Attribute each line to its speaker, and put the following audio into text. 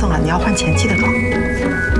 Speaker 1: 送了，你要换前期的妆。